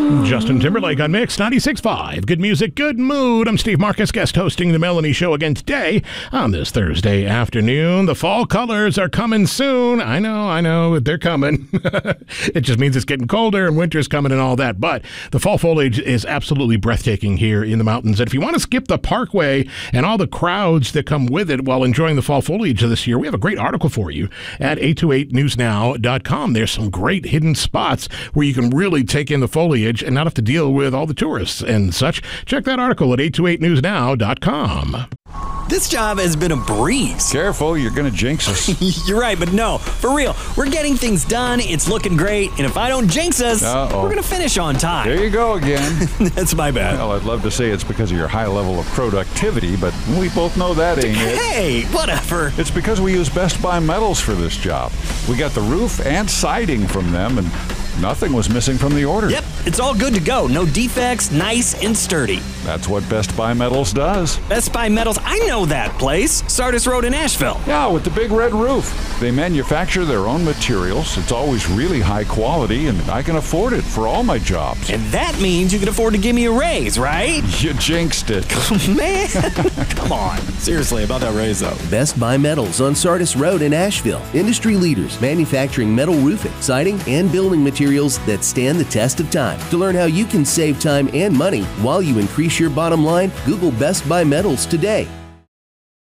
Justin Timberlake on Mix 96.5. Good music, good mood. I'm Steve Marcus, guest hosting The Melanie Show again today on this Thursday afternoon. The fall colors are coming soon. I know, they're coming. It just means it's getting colder and winter's coming and all that. But the fall foliage is absolutely breathtaking here in the mountains. And if you want to skip the parkway and all the crowds that come with it while enjoying the fall foliage this year, we have a great article for you at 828newsnow.com. There's some great hidden spots where you can really take in the foliage and not have to deal with all the tourists and such. Check that article at 828newsnow.com. This job has been a breeze. Careful, you're going to jinx us. You're right, but no, for real. We're getting things done, it's looking great, and if I don't jinx us, we're going to finish on time. There you go again. That's my bad. Well, I'd love to say it's because of your high level of productivity, but we both know that ain't it. Hey, whatever. It's because we use Best Buy Metals for this job. We got the roof and siding from them, and nothing was missing from the order. Yep, it's all good to go. No defects, nice and sturdy. That's what Best Buy Metals does. Best Buy Metals, I know that place. Sardis Road in Asheville. Yeah, with the big red roof. They manufacture their own materials. It's always really high quality, and I can afford it for all my jobs. And that means you can afford to give me a raise, right? You jinxed it. Man, come on. Seriously, about that raise, though. Best Buy Metals on Sardis Road in Asheville. Industry leaders manufacturing metal roofing, siding, and building materials that stand the test of time. To learn how you can save time and money while you increase your bottom line, Google Best Buy Metals today.